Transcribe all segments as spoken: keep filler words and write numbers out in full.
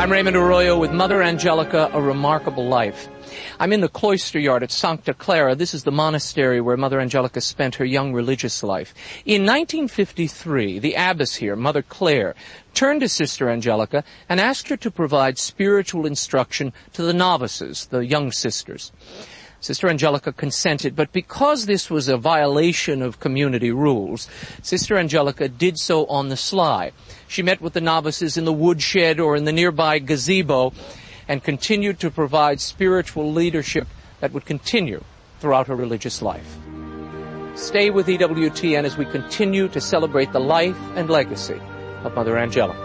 I'm Raymond Arroyo with Mother Angelica, A Remarkable Life. I'm in the cloister yard at Sancta Clara. This is the monastery where Mother Angelica spent her young religious life. In nineteen fifty-three, the abbess here, Mother Claire, turned to Sister Angelica and asked her to provide spiritual instruction to the novices, the young sisters. Sister Angelica consented, but because this was a violation of community rules, Sister Angelica did so on the sly. She met with the novices in the woodshed or in the nearby gazebo and continued to provide spiritual leadership that would continue throughout her religious life. Stay with E W T N as we continue to celebrate the life and legacy of Mother Angelica.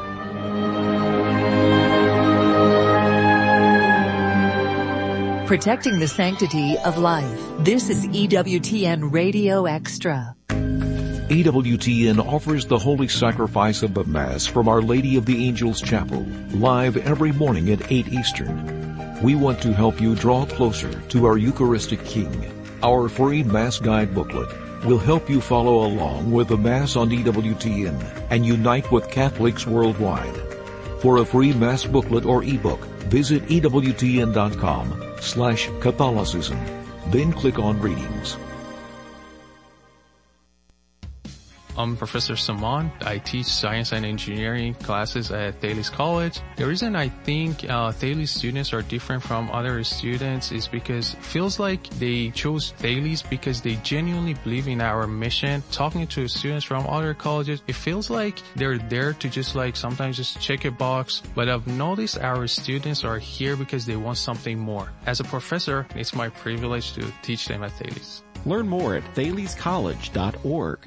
Protecting the sanctity of life. This is E W T N Radio Extra. E W T N offers the Holy Sacrifice of the Mass from Our Lady of the Angels Chapel, live every morning at eight Eastern. We want to help you draw closer to our Eucharistic King. Our free Mass Guide booklet will help you follow along with the Mass on E W T N and unite with Catholics worldwide. For a free Mass booklet or ebook, visit E W T N dot com slash Catholicism. Then click on Readings. I'm Professor Saman. I teach science and engineering classes at Thales College. The reason I think uh, Thales students are different from other students is because it feels like they chose Thales because they genuinely believe in our mission. Talking to students from other colleges, it feels like they're there to just like sometimes just check a box. But I've noticed our students are here because they want something more. As a professor, it's my privilege to teach them at Thales. Learn more at thales college dot org.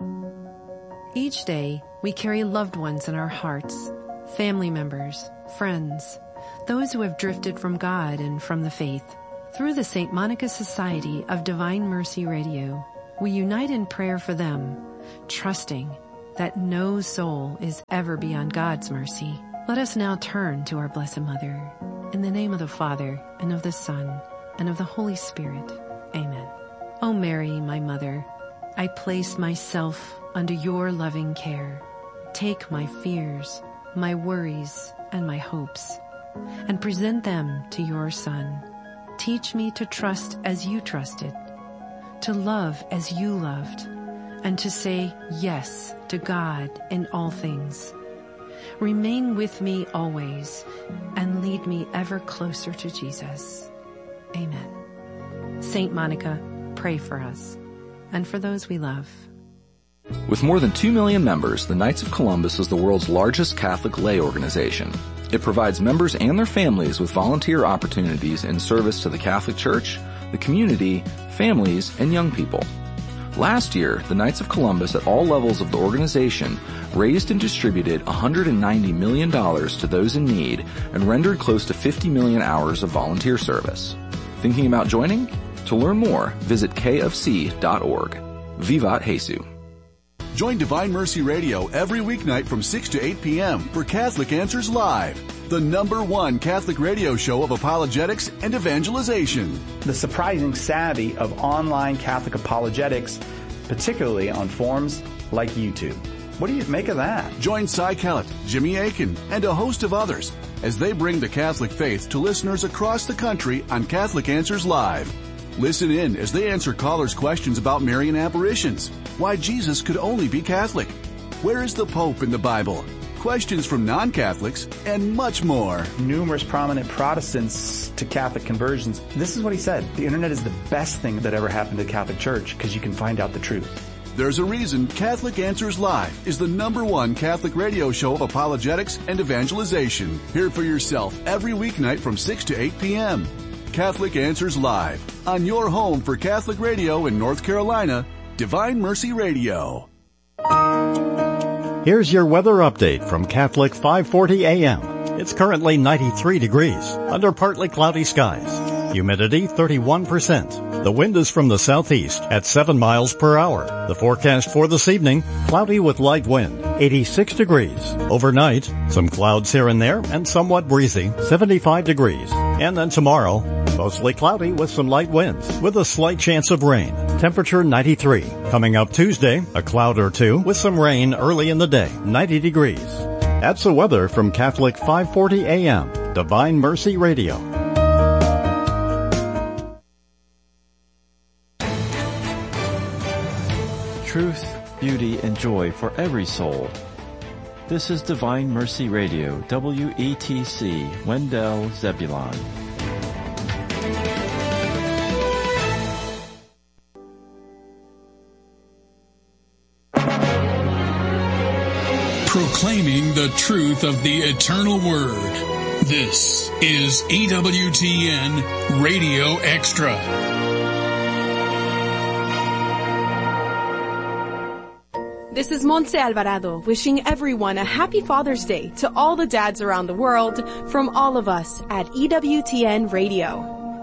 Each day, we carry loved ones in our hearts, family members, friends, those who have drifted from God and from the faith. Through the Saint Monica Society of Divine Mercy Radio, we unite in prayer for them, trusting that no soul is ever beyond God's mercy. Let us now turn to our Blessed Mother. In the name of the Father, and of the Son, and of the Holy Spirit. Amen. O Mary, my Mother, I place myself under your loving care. Take my fears, my worries, and my hopes, and present them to your Son. Teach me to trust as you trusted, to love as you loved, and to say yes to God in all things. Remain with me always, and lead me ever closer to Jesus. Amen. Saint Monica, pray for us, and for those we love. With more than two million members, the Knights of Columbus is the world's largest Catholic lay organization. It provides members and their families with volunteer opportunities in service to the Catholic Church, the community, families, and young people. Last year, the Knights of Columbus at all levels of the organization raised and distributed one hundred ninety million dollars to those in need and rendered close to fifty million hours of volunteer service. Thinking about joining? To learn more, visit K F C dot org. Vivat Jesus. Join Divine Mercy Radio every weeknight from six to eight p.m. for Catholic Answers Live, the number one Catholic radio show of apologetics and evangelization. The surprising savvy of online Catholic apologetics, particularly on forums like YouTube. What do you make of that? Join Cy Kellett, Jimmy Akin, and a host of others as they bring the Catholic faith to listeners across the country on Catholic Answers Live. Listen in as they answer callers' questions about Marian apparitions, why Jesus could only be Catholic, where is the Pope in the Bible, questions from non-Catholics, and much more. Numerous prominent Protestants to Catholic conversions. This is what he said. The internet is the best thing that ever happened to the Catholic Church because you can find out the truth. There's a reason Catholic Answers Live is the number one Catholic radio show of apologetics and evangelization. Hear for yourself every weeknight from six to eight p.m. Catholic Answers Live, on your home for Catholic radio in North Carolina, Divine Mercy Radio. Here's your weather update from Catholic five forty A M. It's currently ninety-three degrees, under partly cloudy skies. Humidity thirty-one percent. The wind is from the southeast at seven miles per hour. The forecast for this evening, cloudy with light wind, eighty-six degrees. Overnight, some clouds here and there and somewhat breezy, seventy-five degrees. And then tomorrow, mostly cloudy with some light winds, with a slight chance of rain. Temperature ninety-three. Coming up Tuesday, a cloud or two with some rain early in the day, ninety degrees. That's the weather from Catholic five forty A M, Divine Mercy Radio. Truth, beauty, and joy for every soul. This is Divine Mercy Radio, W E T C, Wendell, Zebulon. Proclaiming the truth of the eternal Word. This is E W T N Radio Extra. This is Montse Alvarado, wishing everyone a happy Father's Day to all the dads around the world from all of us at E W T N Radio.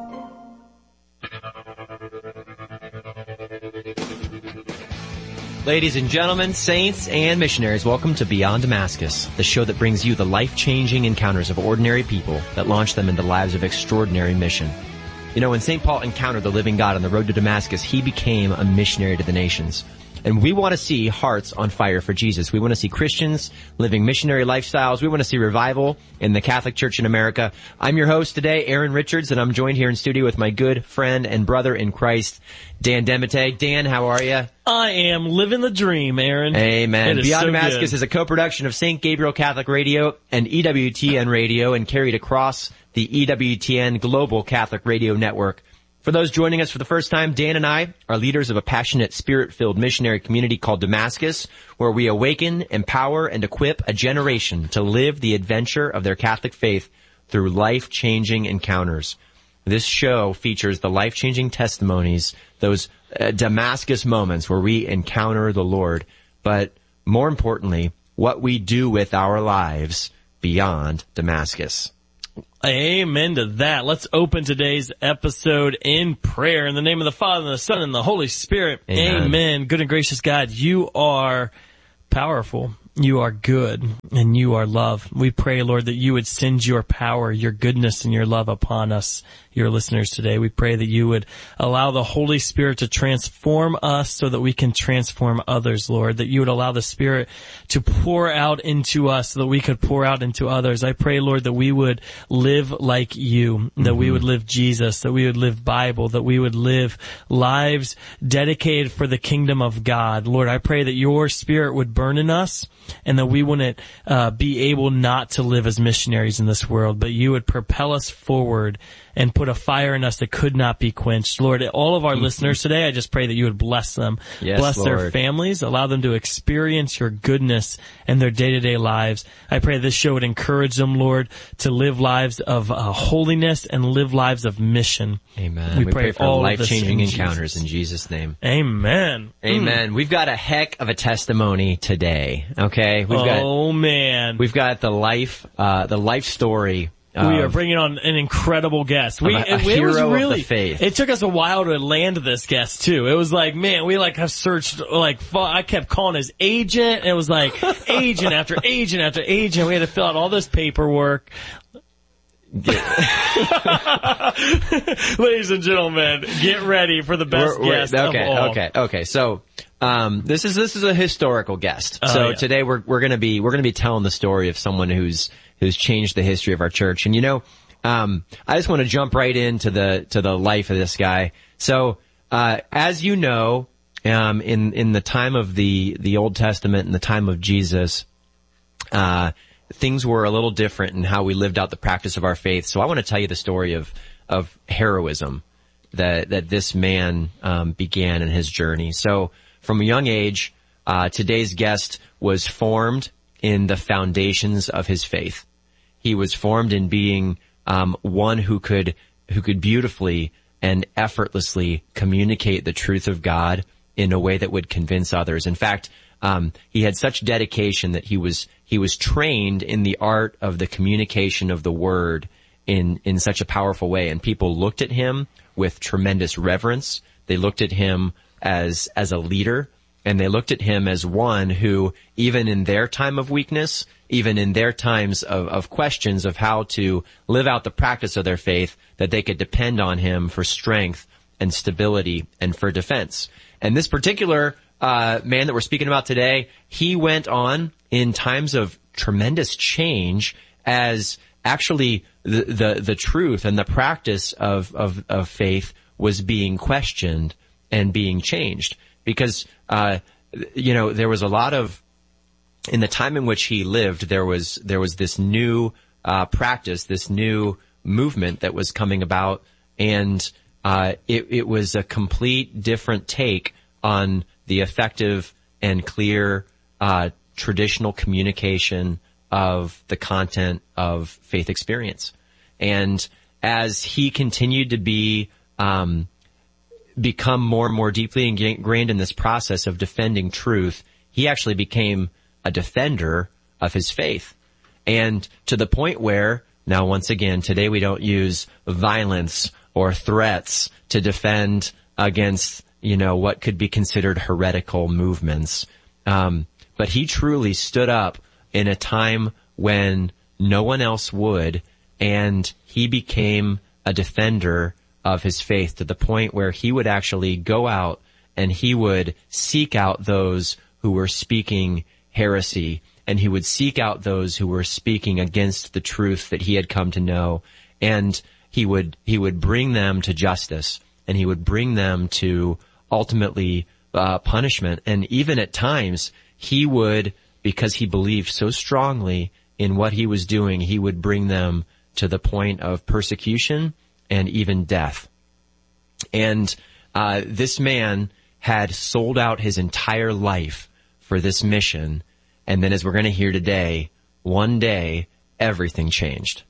Ladies and gentlemen, saints and missionaries, welcome to Beyond Damascus, the show that brings you the life-changing encounters of ordinary people that launch them into lives of extraordinary mission. You know, when Saint Paul encountered the living God on the road to Damascus, he became a missionary to the nations. And we want to see hearts on fire for Jesus. We want to see Christians living missionary lifestyles. We want to see revival in the Catholic Church in America. I'm your host today, Aaron Richards, and I'm joined here in studio with my good friend and brother in Christ, Dan Demete. Dan, how are you? I am living the dream, Aaron. Amen. Beyond so Damascus good. is a co-production of Saint Gabriel Catholic Radio and E W T N Radio and carried across the E W T N Global Catholic Radio Network. For those joining us for the first time, Dan and I are leaders of a passionate, spirit-filled missionary community called Damascus, where we awaken, empower, and equip a generation to live the adventure of their Catholic faith through life-changing encounters. This show features the life-changing testimonies, those uh, Damascus moments where we encounter the Lord, but more importantly, what we do with our lives beyond Damascus. Amen to that. Let's open today's episode in prayer. In the name of the Father, and the Son, and the Holy Spirit. Amen. Amen. Good and gracious God, you are powerful. You are good, and you are love. We pray, Lord, that you would send your power, your goodness, and your love upon us, your listeners today. We pray that you would allow the Holy Spirit to transform us so that we can transform others, Lord, that you would allow the Spirit to pour out into us so that we could pour out into others. I pray, Lord, that we would live like you, that mm-hmm. we would live Jesus, that we would live Bible, that we would live lives dedicated for the kingdom of God. Lord, I pray that your Spirit would burn in us, and that we wouldn't uh, be able not to live as missionaries in this world, but you would propel us forward and put a fire in us that could not be quenched. Lord, all of our mm-hmm. listeners today, I just pray that you would bless them, yes, bless Lord. their families, allow them to experience your goodness in their day-to-day lives. I pray this show would encourage them, Lord, to live lives of uh, holiness and live lives of mission. Amen. We, we pray, pray for all life-changing in encounters Jesus. in Jesus' name. Amen. Amen. Mm. We've got a heck of a testimony today. Okay, we've got. Oh man, we've got the life, uh, the life story. We are bringing on an incredible guest. We, a, a it, hero it was really, of the faith. It took us a while to land this guest too. It was like, man, we like have searched, like, I kept calling his agent. And it was like agent after agent after agent. We had to fill out all this paperwork. Ladies and gentlemen, get ready for the best we're, we're, guest okay, of all. Okay, okay, So, um, this is, this is a historical guest. Oh, so yeah. today we're, we're gonna be, we're gonna be telling the story of someone who's, who's changed the history of our church. And you know, um, I just want to jump right into the, to the life of this guy. So, uh, as you know, um, in, in the time of the, the Old Testament and the time of Jesus, uh, things were a little different in how we lived out the practice of our faith. So I want to tell you the story of, of heroism that, that this man, um, began in his journey. So from a young age, uh, today's guest was formed in the foundations of his faith. He was formed in being, um, one who could, who could beautifully and effortlessly communicate the truth of God in a way that would convince others. In fact, Um, he had such dedication that he was, he was trained in the art of the communication of the word in, in such a powerful way. And people looked at him with tremendous reverence. They looked at him as, as a leader, and they looked at him as one who, even in their time of weakness, even in their times of, of questions of how to live out the practice of their faith, that they could depend on him for strength and stability and for defense. And this particular Uh, man that we're speaking about today, he went on in times of tremendous change as actually the, the, the truth and the practice of, of, of faith was being questioned and being changed. Because, uh, you know, there was a lot of, in the time in which he lived, there was, there was this new, uh, practice, this new movement that was coming about, and, uh, it, it was a complete different take on the effective and clear, uh, traditional communication of the content of faith experience. And as he continued to be, um, become more and more deeply ingrained in this process of defending truth, he actually became a defender of his faith. And to the point where, now once again, today we don't use violence or threats to defend against, you know, what could be considered heretical movements. Um, but he truly stood up in a time when no one else would, and he became a defender of his faith to the point where he would actually go out and he would seek out those who were speaking heresy, and he would seek out those who were speaking against the truth that he had come to know, and he would, he would bring them to justice, and he would bring them to ultimately, uh, punishment. And even at times, he would, because he believed so strongly in what he was doing, he would bring them to the point of persecution and even death. And, uh, this man had sold out his entire life for this mission. And then, as we're going to hear today, one day, everything changed.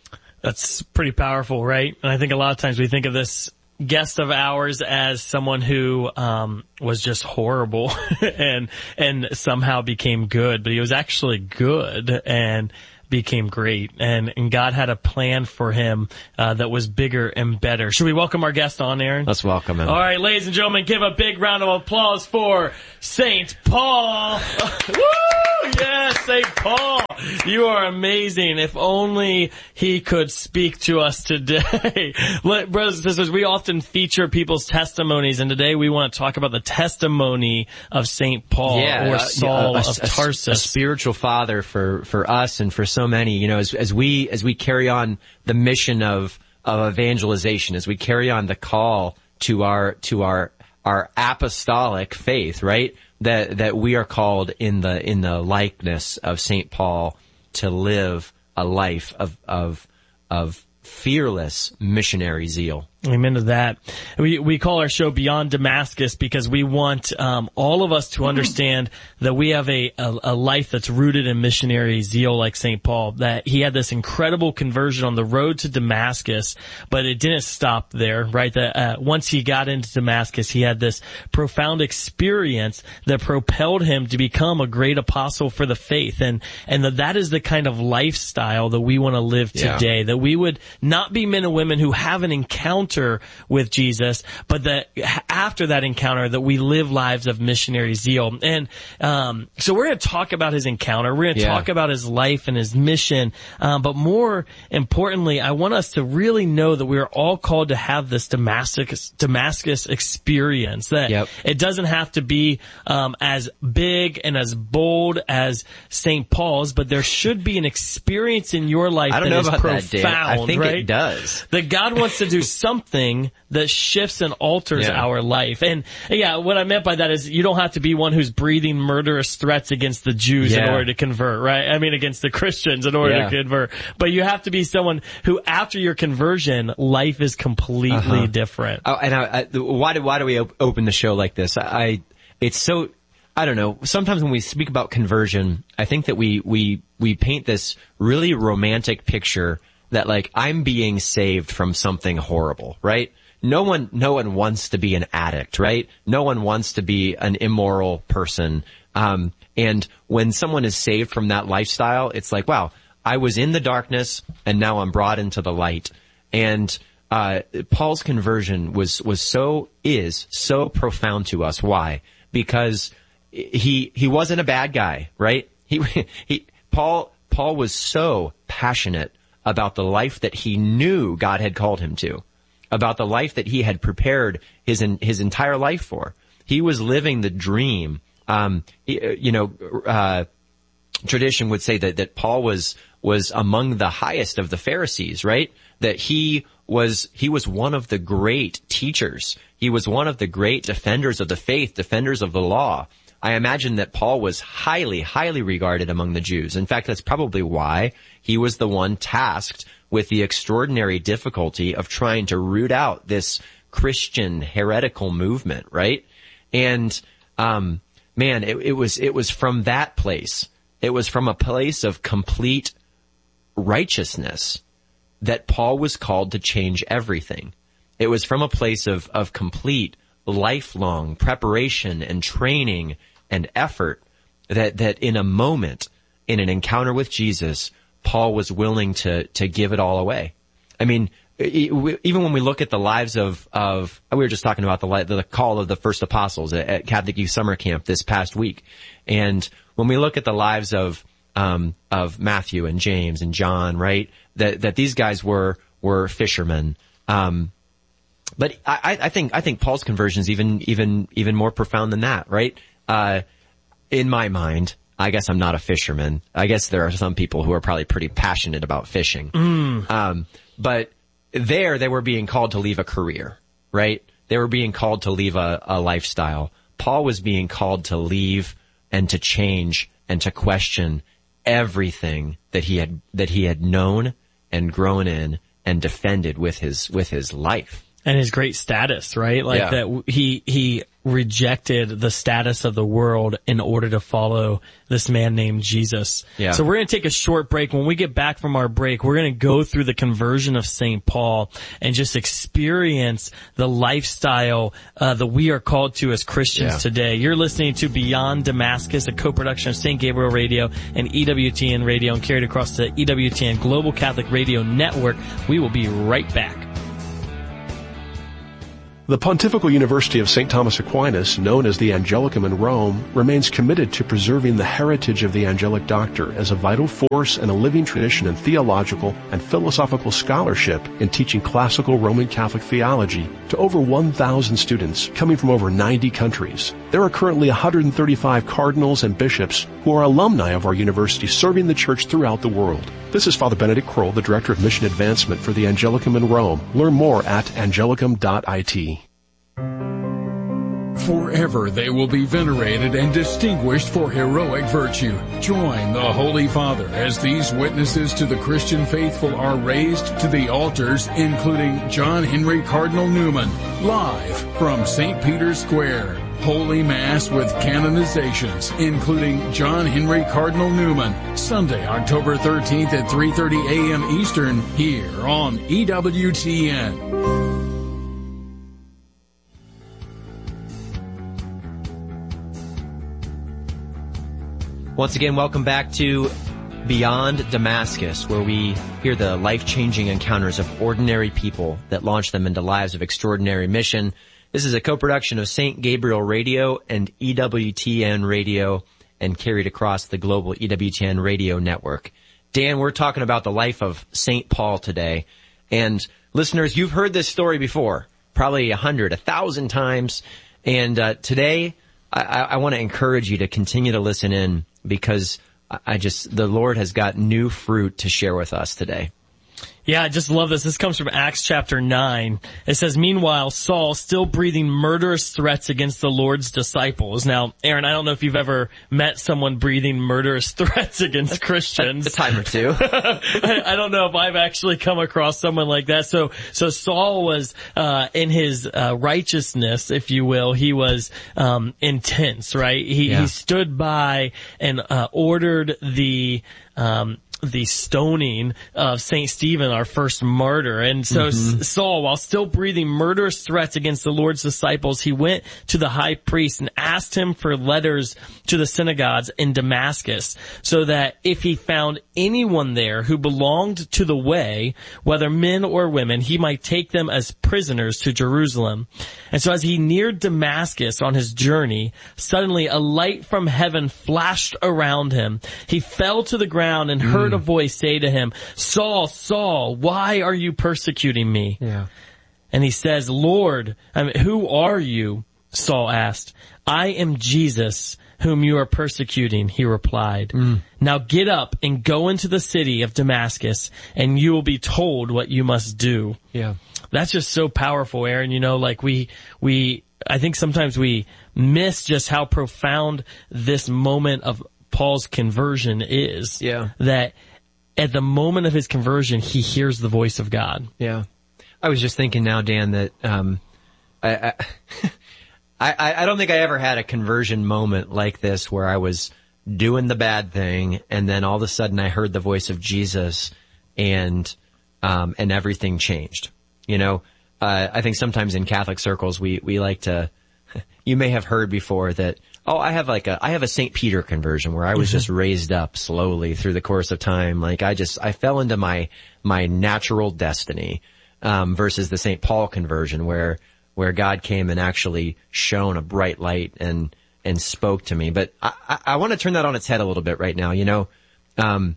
That's pretty powerful, right? And I think a lot of times we think of this guest of ours as someone who um was just horrible and and somehow became good, but he was actually good and became great, and and God had a plan for him uh that was bigger and better. Should we welcome our guest on, Aaron? Let's welcome him. All right, ladies and gentlemen, give a big round of applause for Saint Paul. Woo! Yes, Saint Paul. You are amazing. If only he could speak to us today. Brothers and sisters, we often feature people's testimonies, and today we want to talk about the testimony of Saint Paul, yeah, or Saul uh, a, of a, Tarsus. A spiritual father for, for us and for so many, you know, as, as we, as we carry on the mission of, of evangelization, as we carry on the call to our, to our, our apostolic faith, right? That, that we are called in the, in the likeness of Saint Paul to live a life of, of, of fearless missionary zeal. Amen to that. We we call our show Beyond Damascus because we want um all of us to understand that we have a, a a life that's rooted in missionary zeal like Saint Paul, that he had this incredible conversion on the road to Damascus, but it didn't stop there, right? That uh, once he got into Damascus, he had this profound experience that propelled him to become a great apostle for the faith, and and that that is the kind of lifestyle that we want to live today, yeah. That we would not be men and women who have an encounter with Jesus, but that after that encounter that we live lives of missionary zeal. And um so we're going to talk about his encounter. We're going to yeah. talk about his life and his mission. Um, but more importantly, I want us to really know that we are all called to have this Damascus Damascus experience. That yep. it doesn't have to be um as big and as bold as Saint Paul's, but there should be an experience in your life I don't that know is about profound. That, Dan. I think right? it does. That God wants to do something Something that shifts and alters yeah. our life. And yeah, what I meant by that is you don't have to be one who's breathing murderous threats against the Jews yeah. in order to convert, right? I mean, against the Christians in order yeah. to convert. But you have to be someone who, after your conversion, life is completely uh-huh. different. Oh, and I, I, why do why do we op- open the show like this? I, it's so, I don't know. Sometimes when we speak about conversion, I think that we we we paint this really romantic picture that, like, I'm being saved from something horrible, right? No one, no one wants to be an addict, right? No one wants to be an immoral person. Um, and when someone is saved from that lifestyle, it's like, wow, I was in the darkness and now I'm brought into the light. And, uh, Paul's conversion was, was so, is so profound to us. Why? Because he, he wasn't a bad guy, right? He, he, Paul, Paul was so passionate about the life that he knew God had called him to, about the life that he had prepared his his entire life for. He was living the dream. Um, you know, uh, tradition would say that, that Paul was, was among the highest of the Pharisees, right? That he was, he was one of the great teachers. He was one of the great defenders of the faith, defenders of the law. I imagine that Paul was highly, highly regarded among the Jews. In fact, that's probably why he was the one tasked with the extraordinary difficulty of trying to root out this Christian heretical movement, right? And, um, man, it, it was, it was from that place. It was from a place of complete righteousness that Paul was called to change everything. It was from a place of, of complete lifelong preparation and training and effort that, that in a moment, in an encounter with Jesus, Paul was willing to, to give it all away. I mean, even when we look at the lives of, of, we were just talking about the, the call of the first apostles at, at Catholic Youth Summer Camp this past week. And when we look at the lives of, um, of Matthew and James and John, right, that, that these guys were, were fishermen. Um, but I, I think, I think Paul's conversion is even, even, even more profound than that, right? Uh, in my mind, I guess I'm not a fisherman. I guess there are some people who are probably pretty passionate about fishing. Mm. Um, but there they were being called to leave a career, right? They were being called to leave a, a lifestyle. Paul was being called to leave and to change and to question everything that he had, that he had known and grown in and defended with his, with his life. And his great status, right? Like Yeah. that he, he rejected the status of the world in order to follow this man named Jesus. Yeah. So we're going to take a short break. When we get back from our break, we're going to go through the conversion of Saint Paul and just experience the lifestyle uh, that we are called to as Christians Yeah. today. You're listening to Beyond Damascus, a co-production of Saint Gabriel Radio and E W T N Radio, and carried across the E W T N Global Catholic Radio Network. We will be right back. The Pontifical University of Saint Thomas Aquinas, known as the Angelicum in Rome, remains committed to preserving the heritage of the angelic doctor as a vital force and a living tradition in theological and philosophical scholarship in teaching classical Roman Catholic theology to over one thousand students coming from over ninety countries. There are currently one hundred thirty-five cardinals and bishops who are alumni of our university serving the Church throughout the world. This is Father Benedict Kroll, the Director of Mission Advancement for the Angelicum in Rome. Learn more at angelicum dot I T. Forever they will be venerated and distinguished for heroic virtue. Join the Holy Father as these witnesses to the Christian faithful are raised to the altars, including John Henry Cardinal Newman, live from Saint Peter's Square. Holy Mass with canonizations, including John Henry Cardinal Newman, Sunday, October thirteenth at three thirty a.m. Eastern, here on E W T N. Once again, welcome back to Beyond Damascus, where we hear the life-changing encounters of ordinary people that launch them into lives of extraordinary mission. This is a co-production of Saint Gabriel Radio and E W T N Radio, and carried across the global E W T N Radio network. Dan, we're talking about the life of Saint Paul today. And listeners, you've heard this story before, probably a hundred, a thousand times. And uh, today, I, I want to encourage you to continue to listen in, because I just, the Lord has got new fruit to share with us today. Yeah, I just love this. This comes from Acts chapter nine. It says, meanwhile, Saul still breathing murderous threats against the Lord's disciples. Now, Aaron, I don't know if you've ever met someone breathing murderous threats against Christians. A time or two. I, I don't know if I've actually come across someone like that. So, so Saul was, uh, in his, uh, righteousness, if you will, he was, um, intense, right? He, Yeah. he stood by and, uh, ordered the, um, the stoning of Saint Stephen, our first martyr. And so Mm-hmm. Saul, while still breathing murderous threats against the Lord's disciples, he went to the high priest and asked him for letters to the synagogues in Damascus, so that if he found anyone there who belonged to the way, whether men or women, he might take them as prisoners to Jerusalem. And so as he neared Damascus on his journey, suddenly a light from heaven flashed around him. He fell to the ground and heard a voice say to him, Saul, Saul, why are you persecuting me? Yeah. And he says, Lord, I mean, who are you? Saul asked. I am Jesus, whom you are persecuting," he replied. Mm. "Now get up and go into the city of Damascus, and you will be told what you must do." Yeah. That's just so powerful, Aaron. You know, like we, we, I think sometimes we miss just how profound this moment of Paul's conversion is. Yeah. That at the moment of his conversion, he hears the voice of God. Yeah. I was just thinking now, Dan, that, um, I, I, I, I don't think I ever had a conversion moment like this where I was doing the bad thing and then all of a sudden I heard the voice of Jesus and, um, and everything changed. You know, uh, I think sometimes in Catholic circles we, we like to, you may have heard before that, oh, I have like a, I have a Saint Peter conversion where I was just raised up slowly through the course of time. Like I just, I fell into my, my natural destiny, um, versus the Saint Paul conversion where, where God came and actually shone a bright light and, and spoke to me. But I, I, I want to turn that on its head a little bit right now. You know, um,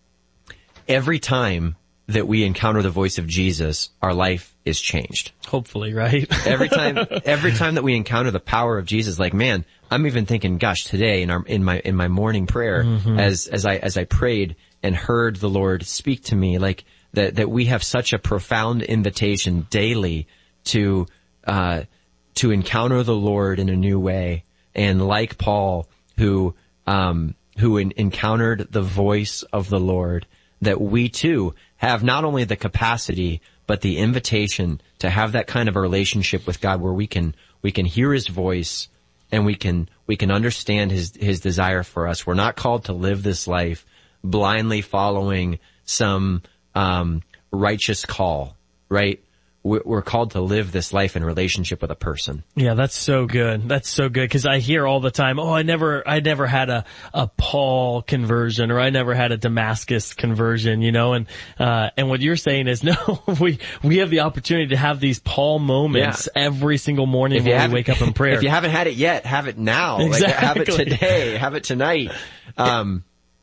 every time that we encounter the voice of Jesus, our life is changed. Hopefully, right? every time, every time that we encounter the power of Jesus, like, man, I'm even thinking, gosh, today in our, in my, in my morning prayer, mm-hmm. as, as I, as I prayed and heard the Lord speak to me, like that, that we have such a profound invitation daily to, uh, to encounter the Lord in a new way. And like Paul, who, um, who in, encountered the voice of the Lord, that we too have not only the capacity, but the invitation to have that kind of a relationship with God where we can, we can hear his voice and we can, we can understand his, his desire for us. We're not called to live this life blindly following some, um, righteous call, right? We're called to live this life in relationship with a person. Yeah, that's so good. That's so good. Cause I hear all the time, oh, I never, I never had a, a Paul conversion or I never had a Damascus conversion, you know, and, uh, and what you're saying is no, we, we have the opportunity to have these Paul moments yeah. every single morning when we wake up in prayer. If you haven't had it yet, have it now. Exactly. Like, have it today. Have it tonight. Um,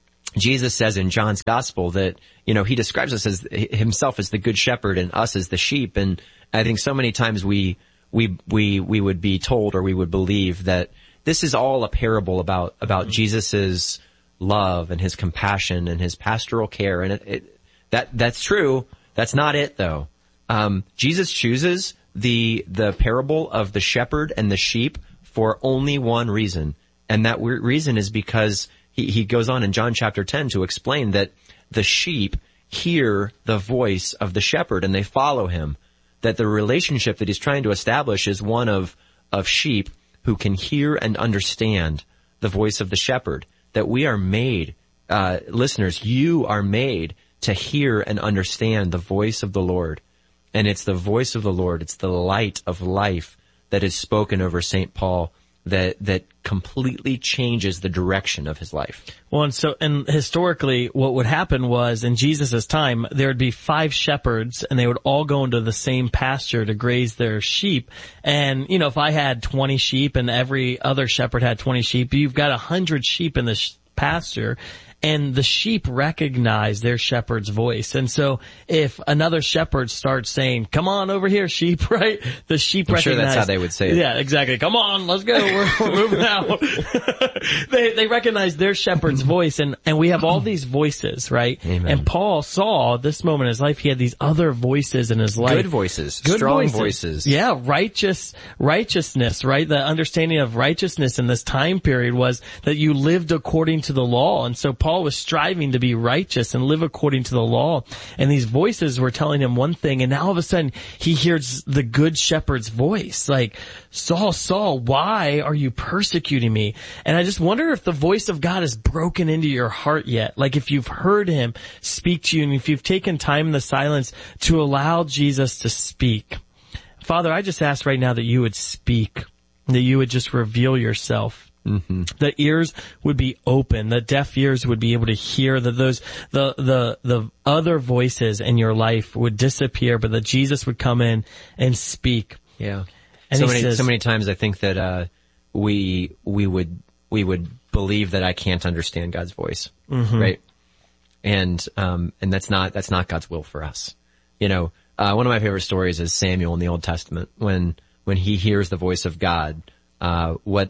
Jesus says in John's gospel that, you know, he describes us as himself as the good shepherd and us as the sheep. And I think so many times we, we, we, we would be told or we would believe that this is all a parable about, about Jesus's love and his compassion and his pastoral care. And it, it that, that's true. That's not it though. Um, Jesus chooses the, the parable of the shepherd and the sheep for only one reason. And that reason is because He, he goes on in John chapter ten to explain that the sheep hear the voice of the shepherd and they follow him. That the relationship that he's trying to establish is one of, of sheep who can hear and understand the voice of the shepherd. That we are made, uh, listeners, you are made to hear and understand the voice of the Lord. And it's the voice of the Lord, it's the light of life that is spoken over Saint Paul that, that completely changes the direction of his life. Well, and so, and historically, what would happen was in Jesus' time, there would be five shepherds and they would all go into the same pasture to graze their sheep. And, you know, if I had twenty sheep and every other shepherd had twenty sheep, you've got a hundred sheep in the sh- pasture. And the sheep recognize their shepherd's voice. And so if another shepherd starts saying, come on over here, sheep, right? The sheep I'm recognize. sure that's how they would say it. Yeah, exactly. Come on, let's go. We're, we're moving out. they, they recognize their shepherd's voice. And, and we have all these voices, right? Amen. And Paul saw this moment in his life. He had these other voices in his life. Good voices. Good strong voices. voices. Yeah, righteous, righteousness, right? The understanding of righteousness in this time period was that you lived according to the law. And so Paul was striving to be righteous and live according to the law. And these voices were telling him one thing, and now all of a sudden he hears the good shepherd's voice. Like, Saul, Saul, why are you persecuting me? And I just wonder if the voice of God has broken into your heart yet. Like if you've heard him speak to you and if you've taken time in the silence to allow Jesus to speak. Father, I just ask right now that you would speak, that you would just reveal yourself. Mm-hmm. The ears would be open. The deaf ears would be able to hear that those, the, the, the other voices in your life would disappear, but that Jesus would come in and speak. Yeah. And so he many, says, so many times I think that, uh, we, we would, we would believe that I can't understand God's voice. Mm-hmm. Right. And, um, and that's not, that's not God's will for us. You know, uh, one of my favorite stories is Samuel in the Old Testament when, when he hears the voice of God, uh, what,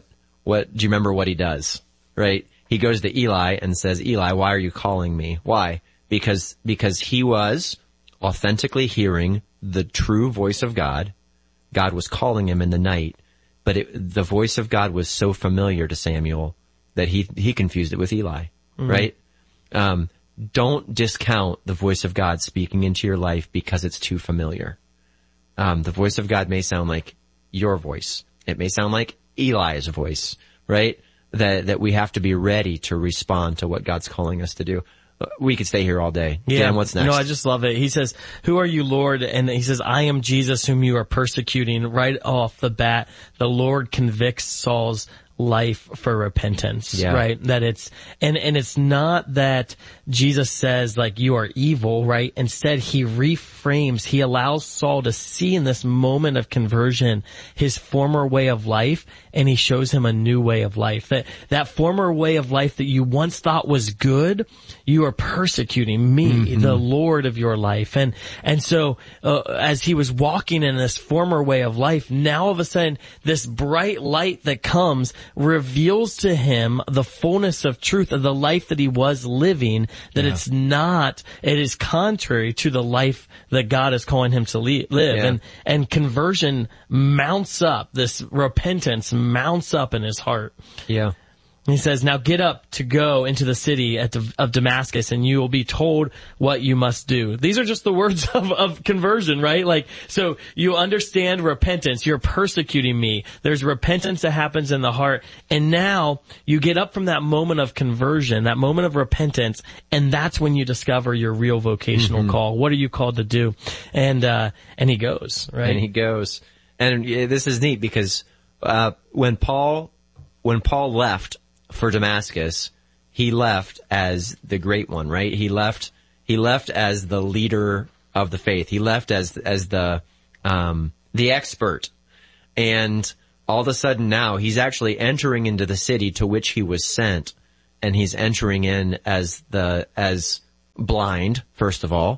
what, do you remember what he does? Right? He goes to Eli and says, Eli, why are you calling me? Why? Because, because he was authentically hearing the true voice of God. God was calling him in the night, but it, the voice of God was so familiar to Samuel that he, he confused it with Eli, mm-hmm. right? Um, don't discount the voice of God speaking into your life because it's too familiar. Um, the voice of God may sound like your voice. It may sound like Eli's voice, right? That, that we have to be ready to respond to what God's calling us to do. We could stay here all day. Yeah. Dan, what's next? No, I just love it. He says, who are you, Lord? And he says, I am Jesus whom you are persecuting. Right off the bat, the Lord convicts Saul's life for repentance, yeah. right? That it's, and, and it's not that Jesus says like you are evil, right? Instead, he reframes, he allows Saul to see in this moment of conversion his former way of life, and he shows him a new way of life. That, that former way of life that you once thought was good, you are persecuting me, mm-hmm. the Lord of your life. And, and so, uh, as he was walking in this former way of life, now all of a sudden, this bright light that comes reveals to him the fullness of truth of the life that he was living, that yeah. it's not, it is contrary to the life that God is calling him to le- live. Yeah. And, and conversion mounts up, this repentance mounts up in his heart. Yeah. He says, now get up to go into the city at, of Damascus, and you will be told what you must do. These are just the words of, of conversion, right? Like, so you understand repentance. You're persecuting me. There's repentance that happens in the heart. And now you get up from that moment of conversion, that moment of repentance, and that's when you discover your real vocational mm-hmm. call. What are you called to do? And, uh, and he goes, right? And he goes. And this is neat because, uh, when Paul, when Paul left, for Damascus, he left as the great one, right? He left, he left as the leader of the faith. He left as, as the, um, the expert. And all of a sudden now he's actually entering into the city to which he was sent. And he's entering in as the, as blind, first of all,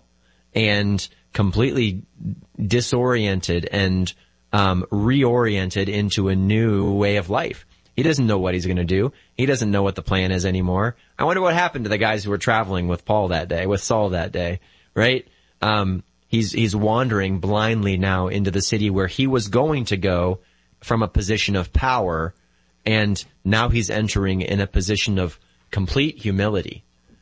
and completely disoriented and, um, reoriented into a new way of life. He doesn't know what he's going to do. He doesn't know what the plan is anymore. I wonder what happened to the guys who were traveling with Paul that day, with Saul that day, right? Um, he's, he's wandering blindly now into the city where he was going to go from a position of power, and now he's entering in a position of complete humility.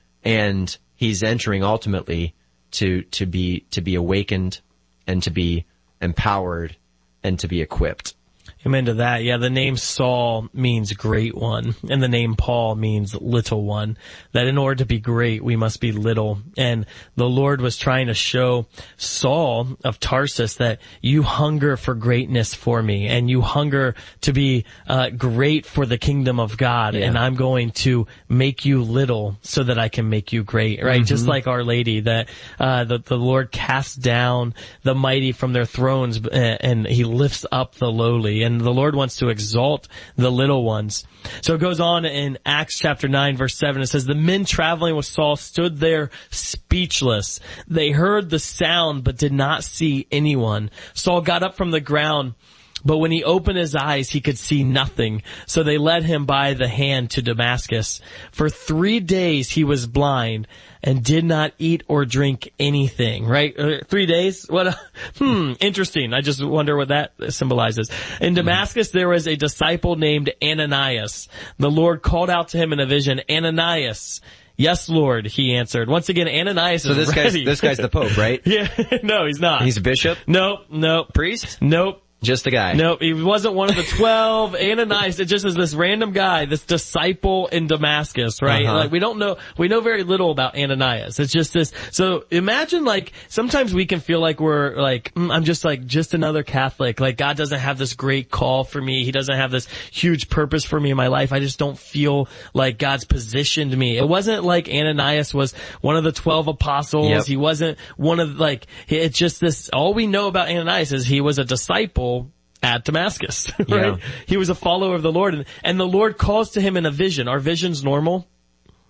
And he's entering ultimately to, to be, to be awakened and to be empowered and to be equipped. Amen to that. Yeah, the name Saul means great one, and the name Paul means little one. That in order to be great, we must be little. And the Lord was trying to show Saul of Tarsus that you hunger for greatness for me, and you hunger to be uh great for the kingdom of God, yeah. and I'm going to make you little so that I can make you great, right? Mm-hmm. Just like Our Lady, that uh the, the Lord casts down the mighty from their thrones, and he lifts up the lowly. And the Lord wants to exalt the little ones. So it goes on in Acts chapter nine verse seven. It says, the men traveling with Saul stood there speechless. They heard the sound but did not see anyone. Saul got up from the ground, but when he opened his eyes, he could see nothing. So they led him by the hand to Damascus. For three days he was blind and did not eat or drink anything, right? Uh, three days? What a, hmm, interesting. I just wonder what that symbolizes. In Damascus, there was a disciple named Ananias. The Lord called out to him in a vision, Ananias. Yes, Lord, he answered. Once again, Ananias so is this ready. Guy's, this guy's the Pope, right? Yeah, no, he's not. He's a bishop? Nope, nope. Priest? Nope. Just a guy. Nope, he wasn't one of the twelve. Ananias, it just is this random guy, this disciple in Damascus, right? Uh-huh. Like, we don't know, we know very little about Ananias. It's just this, so imagine like, sometimes we can feel like we're like, mm, I'm just like, just another Catholic. Like, God doesn't have this great call for me. He doesn't have this huge purpose for me in my life. I just don't feel like God's positioned me. It wasn't like Ananias was one of the twelve apostles. Yep. He wasn't one of like, it's just this, all we know about Ananias is he was a disciple at Damascus, right? Yeah. He was a follower of the Lord, and, and the Lord calls to him in a vision. Are visions normal?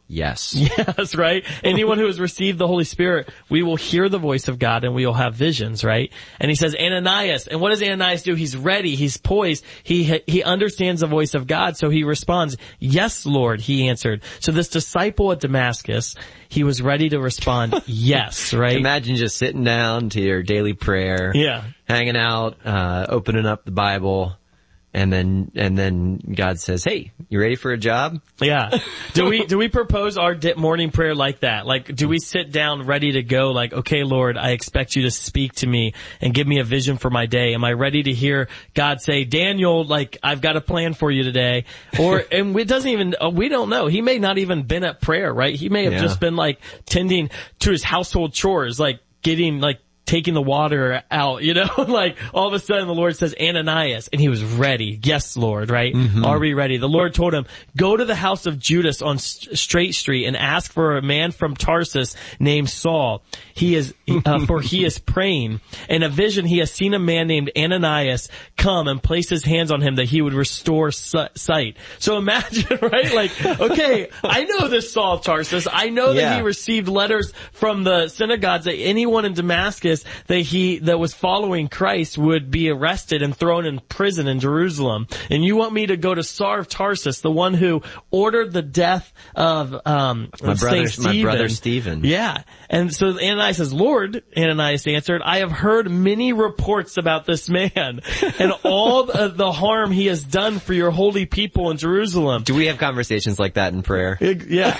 yes. Yes, right? Anyone who has received the Holy Spirit, we will hear the voice of God and we will have visions, right? And he says, Ananias. And what does Ananias do? He's ready. He's poised. He, he understands the voice of God. So he responds, yes, Lord, he answered. So this disciple at Damascus, he was ready to respond, yes, right? Imagine just sitting down to your daily prayer. Yeah. Hanging out, uh, opening up the Bible. And then, and then God says, hey, you ready for a job? Yeah. Do we, do we propose our morning prayer like that? Like, do we sit down ready to go like, okay, Lord, I expect you to speak to me and give me a vision for my day. Am I ready to hear God say, Daniel, like, I've got a plan for you today? Or, and it doesn't even, we don't know. He may not even been at prayer, right? He may have Yeah. just been like tending to his household chores, like getting like, taking the water out, you know, like all of a sudden the Lord says, Ananias, and he was ready. Yes, Lord, right? Mm-hmm. Are we ready? The Lord told him, go to the house of Judas on Straight Street and ask for a man from Tarsus named Saul. He is, uh, for he is praying. In a vision, he has seen a man named Ananias come and place his hands on him that he would restore sight. So imagine, right? Like, okay, I know this Saul of Tarsus. I know that Yeah. he received letters from the synagogues that anyone in Damascus that he, that was following Christ would be arrested and thrown in prison in Jerusalem. And you want me to go to Saul of Tarsus, the one who ordered the death of, um, My brother, Saint my brother Stephen. Stephen. Yeah. And so Ananias says, Lord, Ananias answered, I have heard many reports about this man and all the, the harm he has done for your holy people in Jerusalem. Do we have conversations like that in prayer? Yeah.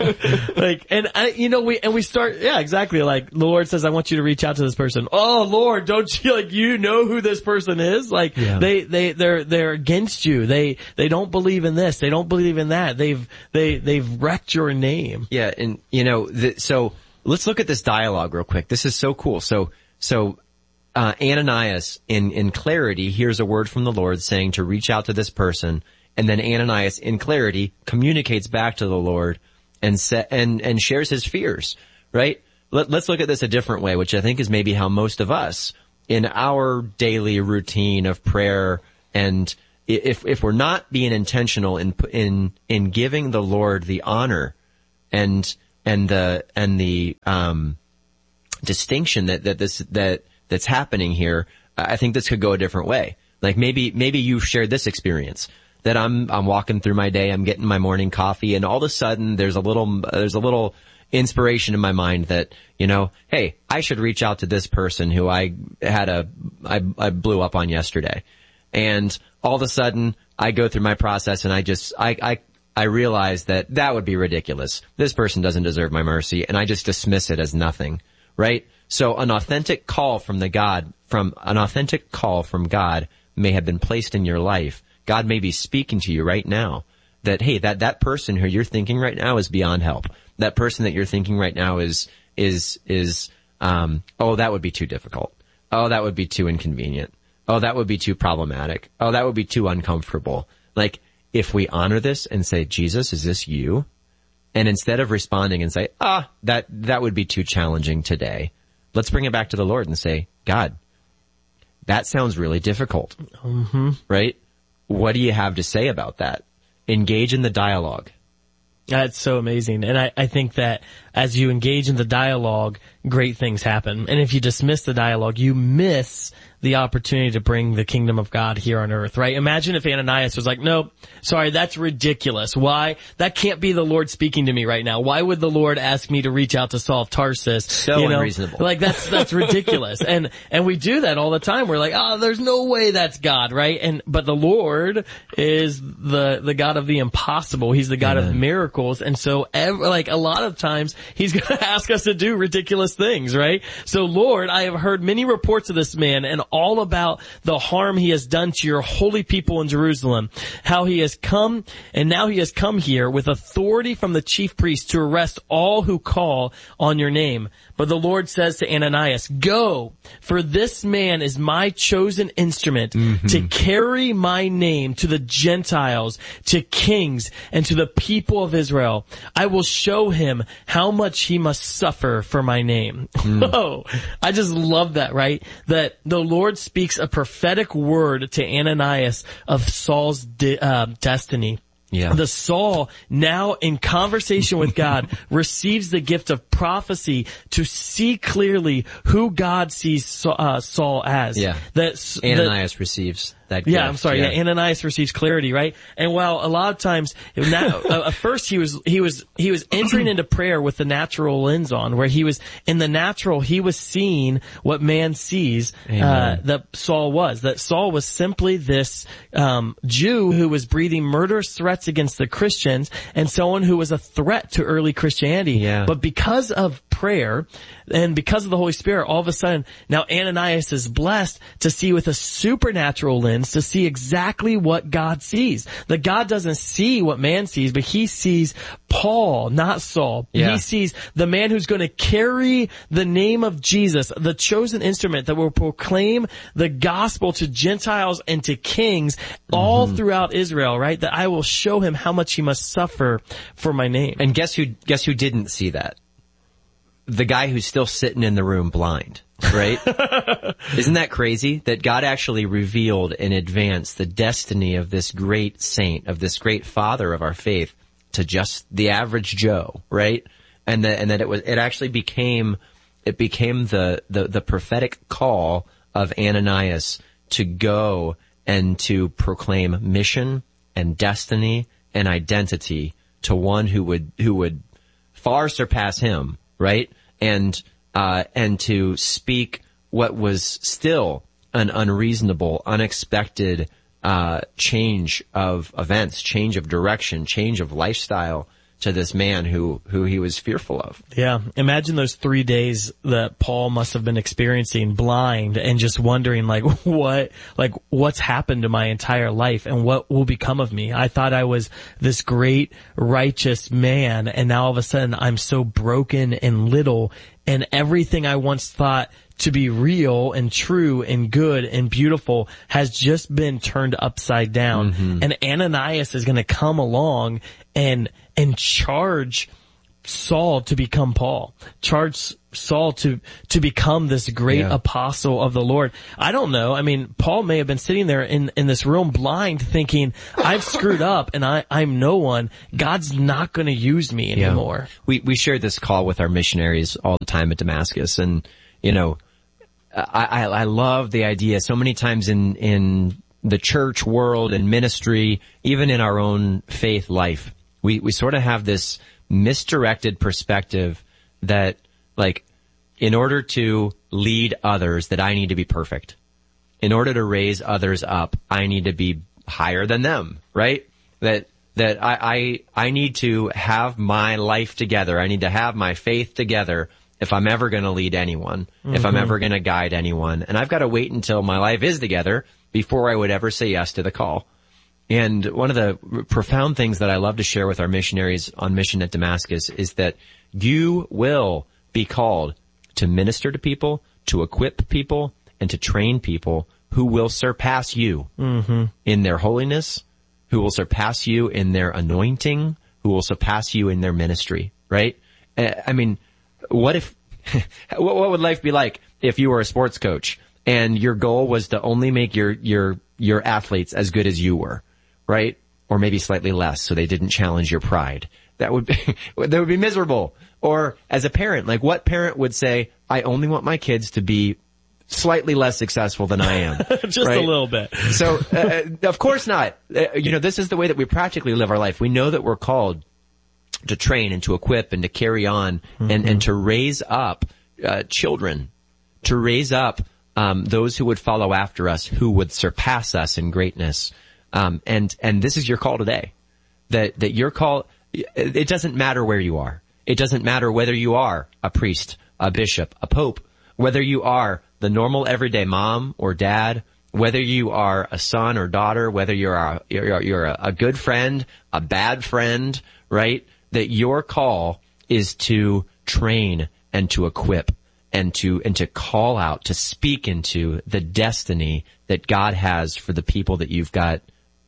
Like, and I, you know, we, and we start, yeah, exactly. Like, the Lord says, I want you to reach out to this person. Oh, Lord, don't you, like, you know who this person is? Like, Yeah. they, they, they're, they're against you. They, they don't believe in this. They don't believe in that. They've, they, they've wrecked your name. Yeah, and you know, the, so let's look at this dialogue real quick. This is so cool. So, so, uh, Ananias in, in clarity hears a word from the Lord saying to reach out to this person, and then Ananias in clarity communicates back to the Lord and sa- and, and shares his fears, right? Let, let's look at this a different way, which I think is maybe how most of us in our daily routine of prayer, and if, if we're not being intentional in, in, in giving the Lord the honor and, and the, and the, um, distinction that, that this, that, that's happening here, I think this could go a different way. Like maybe, maybe you've shared this experience that I'm, I'm walking through my day, I'm getting my morning coffee, and all of a sudden there's a little, there's a little inspiration in my mind that, you know, hey, I should reach out to this person who I had a, I, I blew up on yesterday. And all of a sudden I go through my process and I just, I, I, I realize that that would be ridiculous. This person doesn't deserve my mercy, and I just dismiss it as nothing, right? So an authentic call from the God, from an authentic call from God may have been placed in your life. God may be speaking to you right now that, hey, that, that person who you're thinking right now is beyond help. That person that you're thinking right now is, is, is, um, oh, that would be too difficult. Oh, that would be too inconvenient. Oh, that would be too problematic. Oh, that would be too uncomfortable. Like, if we honor this and say, Jesus, is this you? And instead of responding and say, ah, that, that would be too challenging today, let's bring it back to the Lord and say, God, that sounds really difficult. Mm-hmm. Right? What do you have to say about that? Engage in the dialogue. That's so amazing. And I, I think that as you engage in the dialogue, great things happen. And if you dismiss the dialogue, you miss the opportunity to bring the kingdom of God here on earth, right? Imagine if Ananias was like, no, sorry, that's ridiculous. Why? That can't be the Lord speaking to me right now. Why would the Lord ask me to reach out to Saul of Tarsus? So you know? unreasonable. Like that's, that's ridiculous. And, and we do that all the time. We're like, oh, there's no way that's God, right? And, but the Lord is the, the God of the impossible. He's the God Amen. Of miracles. And so ever, like a lot of times he's going to ask us to do ridiculous things, right? So Lord, I have heard many reports of this man and all about the harm he has done to your holy people in Jerusalem, how he has come, and now he has come here with authority from the chief priest to arrest all who call on your name. But the Lord says to Ananias, go, for this man is my chosen instrument mm-hmm. to carry my name to the Gentiles, to kings, and to the people of Israel. I will show him how much he must suffer for my name. Mm. Oh, I just love that, right? That the Lord speaks a prophetic word to Ananias of Saul's de- uh, destiny. Yeah. The Saul, now in conversation with God, receives the gift of prophecy to see clearly who God sees uh, Saul as. Yeah. That Ananias that, receives that gift. Yeah, I'm sorry. Yeah. yeah, Ananias receives clarity, right? And while a lot of times, now, uh, at first he was, he was, he was entering into prayer with the natural lens on, where he was, in the natural, he was seeing what man sees, uh, that Saul was. That Saul was simply this, um, Jew who was breathing murderous threats against the Christians and someone who was a threat to early Christianity. Yeah. But because of prayer and because of the Holy Spirit, all of a sudden now Ananias is blessed to see with a supernatural lens, to see exactly what God sees. That God doesn't see what man sees, but he sees Paul, not Saul. Yeah. He sees the man who's going to carry the name of Jesus, the chosen instrument that will proclaim the gospel to Gentiles and to kings all mm-hmm. throughout Israel, right? That I will show him how much he must suffer for my name. And guess who, guess who didn't see that? The guy who's still sitting in the room blind, right? Isn't that crazy? That God actually revealed in advance the destiny of this great saint, of this great father of our faith, to just the average Joe, right? And that, and that it was, it actually became, it became the, the, the prophetic call of Ananias to go and to proclaim mission and destiny and identity to one who would, who would far surpass him, right? And, uh, and to speak what was still an unreasonable, unexpected, uh, change of events, change of direction, change of lifestyle to this man who, who he was fearful of. Yeah. Imagine those three days that Paul must have been experiencing blind and just wondering like what, like what's happened to my entire life and what will become of me. I thought I was this great righteous man and now all of a sudden I'm so broken and little and everything I once thought to be real and true and good and beautiful has just been turned upside down. Mm-hmm. And Ananias is going to come along and, and charge Saul to become Paul, charge Saul to, to become this great yeah. apostle of the Lord. I don't know. I mean, Paul may have been sitting there in, in this room blind thinking, I've screwed up and I, I'm no one. God's not going to use me anymore. Yeah. We, we shared this call with our missionaries all the time at Damascus. And, you know, I, I, I love the idea so many times in, in the church world and ministry, even in our own faith life, we, we sort of have this misdirected perspective that, like, in order to lead others, that I need to be perfect. In order to raise others up, I need to be higher than them, right? That, that I, I, I need to have my life together. I need to have my faith together if I'm ever going to lead anyone, mm-hmm. if I'm ever going to guide anyone. And I've got to wait until my life is together before I would ever say yes to the call. And one of the profound things that I love to share with our missionaries on mission at Damascus is that you will be called to minister to people, to equip people, and to train people who will surpass you mm-hmm. in their holiness, who will surpass you in their anointing, who will surpass you in their ministry, right? I mean, what if, what, what would life be like if you were a sports coach and your goal was to only make your, your, your athletes as good as you were, right? Or maybe slightly less so they didn't challenge your pride. That would be, that would be miserable. Or as a parent, like what parent would say, I only want my kids to be slightly less successful than I am. Just right? a little bit. So, uh, of course not. Uh, you know, this is the way that we practically live our life. We know that we're called to train and to equip and to carry on mm-hmm. and, and to raise up, uh, children, to raise up, um, those who would follow after us, who would surpass us in greatness. Um, and, and this is your call today. That, that your call, it doesn't matter where you are. It doesn't matter whether you are a priest, a bishop, a pope, whether you are the normal everyday mom or dad, whether you are a son or daughter, whether you're a, you're, you're a, a good friend, a bad friend, right? That your call is to train and to equip and to, and to call out, to speak into the destiny that God has for the people that you've got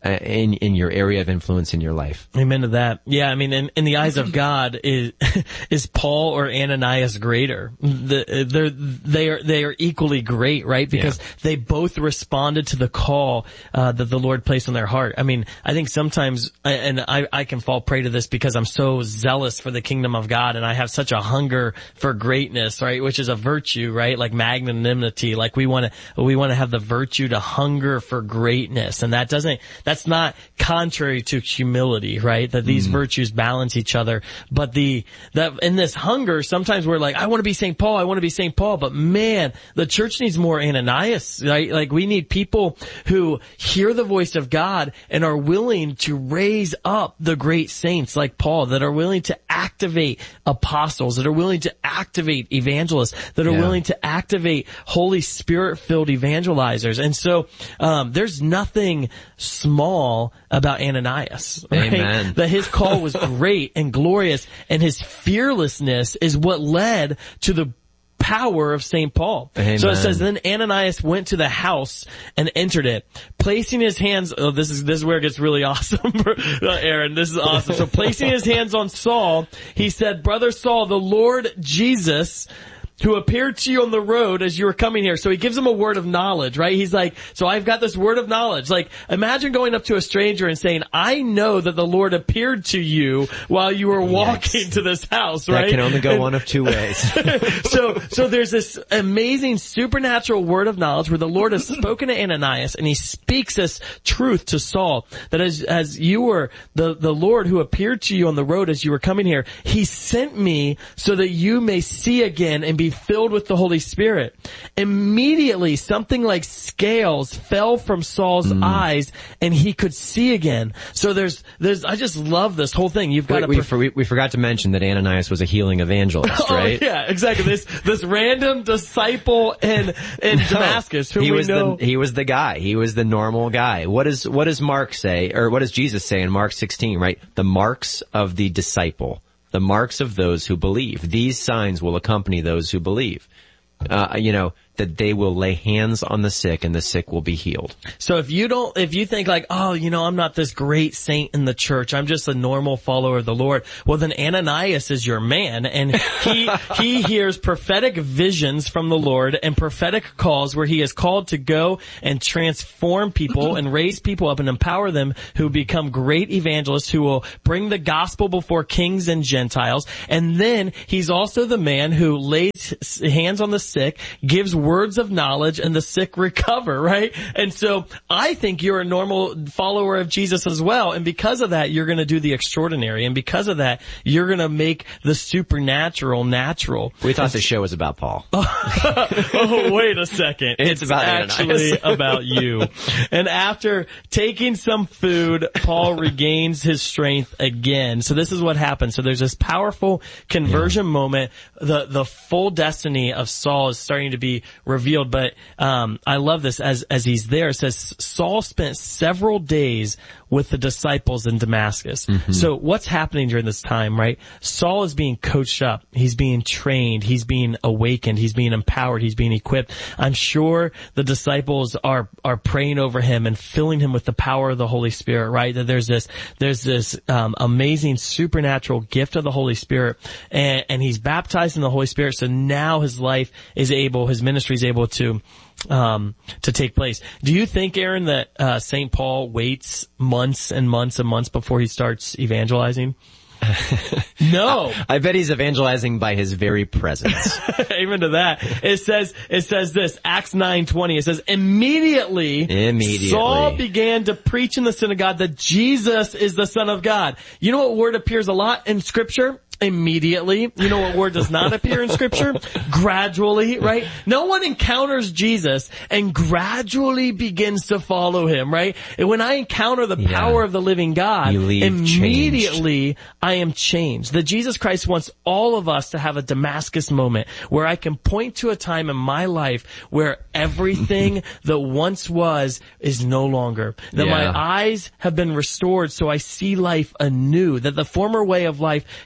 in in your area of influence in your life. Amen to that. Yeah, I mean, in, in the eyes of God, is is Paul or Ananias greater? The, they're they are they are equally great, right? Because yeah. they both responded to the call uh, that the Lord placed on their heart. I mean, I think sometimes, and I I can fall prey to this because I'm so zealous for the kingdom of God, and I have such a hunger for greatness, right? Which is a virtue, right? Like magnanimity. Like we want to we want to have the virtue to hunger for greatness, and that doesn't. That's not contrary to humility, right? That these mm. virtues balance each other. But the, that in this hunger, sometimes we're like, I want to be Saint Paul, I want to be Saint Paul. But man, the church needs more Ananias, right? Like we need people who hear the voice of God and are willing to raise up the great saints like Paul, that are willing to activate apostles, that are willing to activate evangelists, that are yeah. willing to activate Holy Spirit-filled evangelizers. And so, um, there's nothing small about Ananias, right? Amen. That his call was great and glorious, and his fearlessness is what led to the power of Saint Paul. Amen. So it says, then Ananias went to the house and entered it, placing his hands, oh, this is, this is where it gets really awesome, Aaron, this is awesome. So placing his hands on Saul, he said, Brother Saul, the Lord Jesus, who appeared to you on the road as you were coming here. So he gives him a word of knowledge, right? He's like, so I've got this word of knowledge. Like, imagine going up to a stranger and saying, I know that the Lord appeared to you while you were walking yes. to this house, right? That can only go and, one of two ways. so, so there's this amazing supernatural word of knowledge where the Lord has spoken to Ananias, and he speaks this truth to Saul, that as, as you were the, the Lord who appeared to you on the road as you were coming here, he sent me so that you may see again and be filled with the Holy Spirit. Immediately, something like scales fell from Saul's mm. eyes, and he could see again. So there's, there's, I just love this whole thing. You've got Wait, to. We, we, we forgot to mention that Ananias was a healing evangelist, right? Oh, yeah, exactly. This, this random disciple in, in no, Damascus who he we was know. The, he was the guy. He was the normal guy. What does, what does Mark say, or what does Jesus say in Mark sixteen, right? The marks of the disciple. The marks of those who believe. These signs will accompany those who believe. Uh, you know, that they will lay hands on the sick and the sick will be healed. So if you don't, if you think like, oh, you know, I'm not this great saint in the church, I'm just a normal follower of the Lord, well then Ananias is your man, and he, he hears prophetic visions from the Lord and prophetic calls where he is called to go and transform people and raise people up and empower them who become great evangelists who will bring the gospel before kings and Gentiles. And then he's also the man who lays hands on the sick, gives words of knowledge, and the sick recover, right? And so I think you're a normal follower of Jesus as well. And because of that, you're going to do the extraordinary. And because of that, you're going to make the supernatural natural. We thought the show was about Paul. Oh, wait a second. It's, it's about actually about you. And after taking some food, Paul regains his strength again. So this is what happens. So there's this powerful conversion yeah. moment. The, the full destiny of Saul is starting to be revealed. But um I love this as as he's there. It says Saul spent several days with the disciples in Damascus. Mm-hmm. So what's happening during this time, right? Saul is being coached up. He's being trained. He's being awakened. He's being empowered. He's being equipped. I'm sure the disciples are are praying over him and filling him with the power of the Holy Spirit, right? That there's this there's this um amazing supernatural gift of the Holy Spirit, and, and he's baptized in the Holy Spirit. So now his life is able, his ministry is able to um to take place. Do you think, Aaron, that uh Saint Paul waits months and months and months before he starts evangelizing? No. I, I bet he's evangelizing by his very presence. Amen to that. It says, it says this, Acts nine twenty, it says, immediately, immediately, Saul began to preach in the synagogue that Jesus is the Son of God. You know what word appears a lot in Scripture? Immediately. You know what word does not appear in Scripture? Gradually, right? No one encounters Jesus and gradually begins to follow him, right? And when I encounter the yeah. power of the living God, immediately changed. I am changed. That Jesus Christ wants all of us to have a Damascus moment where I can point to a time in my life where everything that once was is no longer. That yeah. my eyes have been restored so I see life anew. That the former way of life has passed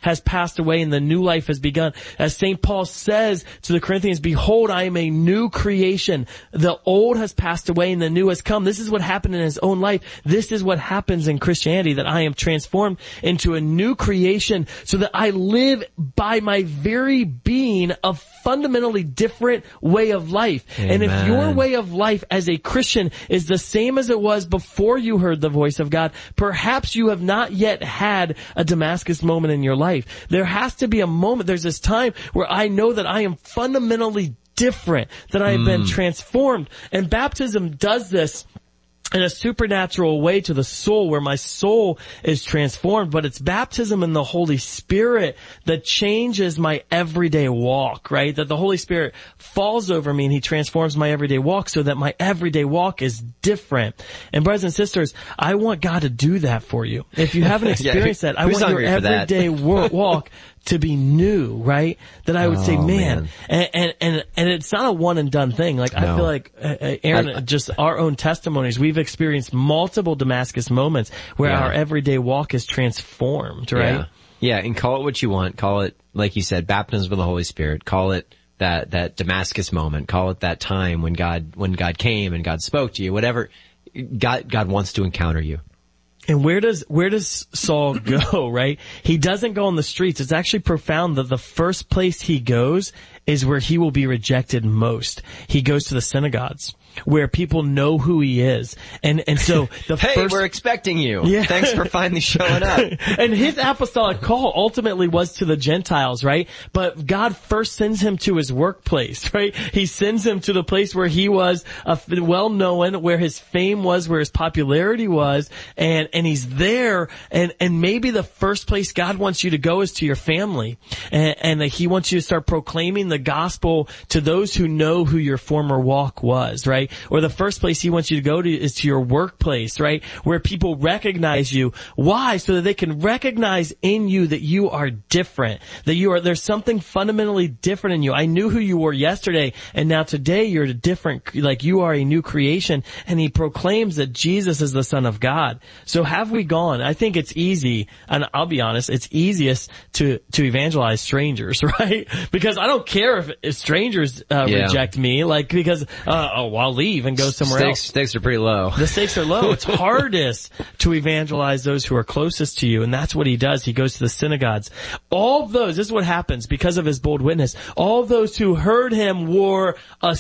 passed away and the new life has begun. As Saint Paul says to the Corinthians, behold, I am a new creation. The old has passed away and the new has come. This is what happened in his own life. This is what happens in Christianity, that I am transformed into a new creation so that I live by my very being a fundamentally different way of life. Amen. And if your way of life as a Christian is the same as it was before you heard the voice of God, perhaps you have not yet had a Damascus moment in your life. There has to be a moment, there's this time where I know that I am fundamentally different, that I have mm. been transformed. And baptism does this in a supernatural way to the soul, where my soul is transformed, but it's baptism in the Holy Spirit that changes my everyday walk, right? That the Holy Spirit falls over me and He transforms my everyday walk so that my everyday walk is different. And brothers and sisters, I want God to do that for you. If you haven't experienced yeah, that, I want your everyday walk to be new, right? That I would oh, say, man, man. And, and, and, and it's not a one and done thing. Like, no. I feel like, uh, Aaron, I, just our own testimonies, we've experienced multiple Damascus moments where yeah. our everyday walk is transformed, right? Yeah. yeah, and call it what you want. Call it, like you said, baptism with the Holy Spirit. Call it that, that Damascus moment. Call it that time when God, when God came and God spoke to you. Whatever, God, God wants to encounter you. And where does, where does Saul go, right? He doesn't go on the streets. It's actually profound that the first place he goes is where he will be rejected most. He goes to the synagogues, where people know who he is. And, and so the hey, first... we're expecting you. Yeah. Thanks for finally showing up. And his apostolic call ultimately was to the Gentiles, right? But God first sends him to his workplace, right? He sends him to the place where he was uh, well known, where his fame was, where his popularity was, and, and he's there. And, and maybe the first place God wants you to go is to your family. And, and he wants you to start proclaiming the gospel to those who know who your former walk was, right? Or the first place he wants you to go to is to your workplace, right? Where people recognize you. Why? So that they can recognize in you that you are different. That you are, there's something fundamentally different in you. I knew who you were yesterday, and now today you're different, like you are a new creation. And he proclaims that Jesus is the Son of God. So have we gone? I think it's easy, and I'll be honest, it's easiest to, to evangelize strangers, right? Because I don't care if, if strangers uh, yeah. reject me, like, because, uh, oh, well, I'll leave and go somewhere stakes, else. Stakes are pretty low. The stakes are low. It's hardest to evangelize those who are closest to you, and that's what he does. He goes to the synagogues. All those, this is what happens because of his bold witness. All those who heard him were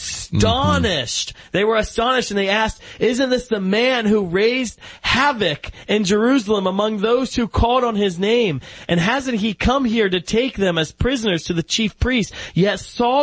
astonished. Mm-hmm. They were astonished, and they asked, isn't this the man who raised havoc in Jerusalem among those who called on his name? And hasn't he come here to take them as prisoners to the chief priests? Yet Saul